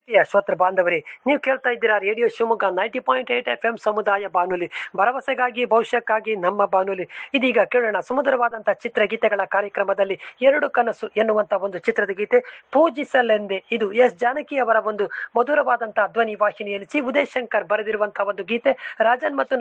ಪ್ರಿಯ ಶ್ರೋತೃ ಬಾಂಧವರೇ, ನೀವು ಕೇಳ್ತಾ ಇದ್ದೀರಾ ರೇಡಿಯೋ ಶಿವಮೊಗ್ಗ 90.8 FM ಸಮುದಾಯ ಬಾನುಲಿ, ಭರವಸೆಗಾಗಿ ಭವಿಷ್ಯಕ್ಕಾಗಿ ನಮ್ಮ ಬಾನುಲಿ. ಇದೀಗ ಕೇಳೋಣ ಸುಮಧುರವಾದಂತಹ ಚಿತ್ರಗೀತೆಗಳ ಕಾರ್ಯಕ್ರಮದಲ್ಲಿ ಎರಡು ಕನಸು ಎನ್ನುವಂತ ಒಂದು ಚಿತ್ರದ ಗೀತೆ ಪೂಜಿಸಲೆಂದೆ. ಇದು ಎಸ್ ಜಾನಕಿ ಅವರ ಒಂದು ಮಧುರವಾದಂತಹ ಧ್ವನಿ ವಾಹಿನಿಯಲ್ಲಿ ಉದಯ್ ಶಂಕರ್ ಬರೆದಿರುವಂತಹ ಒಂದು ಗೀತೆ. ರಾಜನ್ ಮತ್ತು